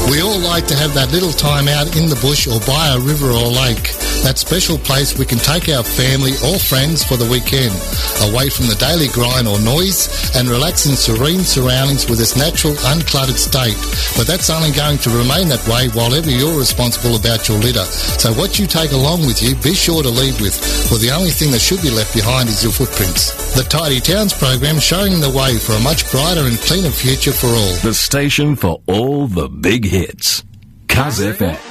We all like to have that little time out in the bush or by a river or lake. That special place we can take our family or friends for the weekend, away from the daily grind or noise, and relax in serene surroundings with its natural, uncluttered state. But that's only going to remain that way while ever you're responsible about your litter. So what you take along with you, be sure to leave with, for the only thing that should be left behind is your footprints. The Tidy Towns program showing the way for a much brighter and cleaner future for all. The station for all the big hits. Cuz FM.